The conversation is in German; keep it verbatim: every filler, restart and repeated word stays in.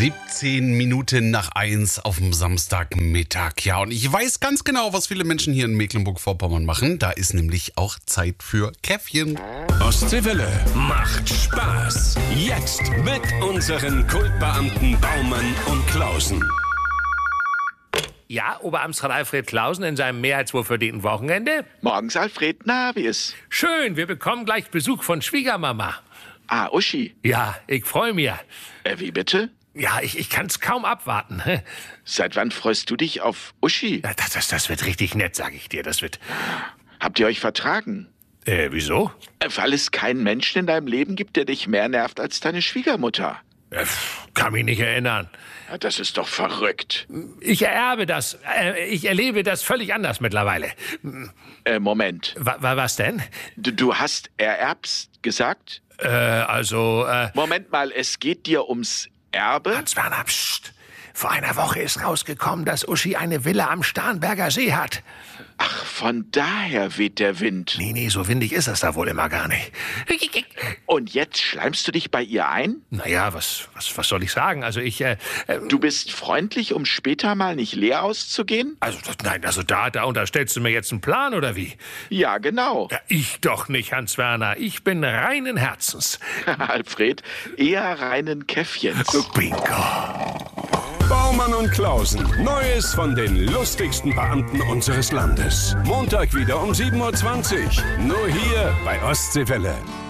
siebzehn Minuten nach eins auf dem Samstagmittag. Ja, und ich weiß ganz genau, was viele Menschen hier in Mecklenburg-Vorpommern machen. Da ist nämlich auch Zeit für Käffchen. Ostseewelle macht Spaß. Jetzt mit unseren Kultbeamten Baumann und Klausen. Ja, Oberamtsrat Alfred Klausen in seinem mehr als wohl verdienten Wochenende. Morgens, Alfred. Na, wie ist? Schön, wir bekommen gleich Besuch von Schwiegermama. Ah, Uschi. Ja, ich freue mich. Äh, wie bitte? Ja, ich, ich kann es kaum abwarten. Seit wann freust du dich auf Uschi? Ja, das, das, das wird richtig nett, sag ich dir. Das wird... Habt ihr euch vertragen? Äh, wieso? Äh, weil es keinen Menschen in deinem Leben gibt, der dich mehr nervt als deine Schwiegermutter. Äh, kann mich nicht erinnern. Ja, das ist doch verrückt. Ich ererbe das. Äh, ich erlebe das völlig anders mittlerweile. Äh, Moment. Wa, wa, was denn? Du, du hast ererbst gesagt? Äh, also, äh... Moment mal, es geht dir ums Erbe? Hans-Werner, pst. Vor einer Woche ist rausgekommen, dass Uschi eine Villa am Starnberger See hat. Ach, von daher weht der Wind. Nee, nee, so windig ist es da wohl immer gar nicht. Und jetzt schleimst du dich bei ihr ein? Naja, was, was, was soll ich sagen? Also ich, äh, äh, Du bist freundlich, um später mal nicht leer auszugehen? Also, das, nein, also da, da unterstellst du mir jetzt einen Plan, oder wie? Ja, genau. Ja, ich doch nicht, Hans-Werner. Ich bin reinen Herzens. Alfred, eher reinen Käffchens. Bingo. Baumann und Klausen. Neues von den lustigsten Beamten unseres Landes. Montag wieder um sieben Uhr zwanzig. Nur hier bei Ostseewelle.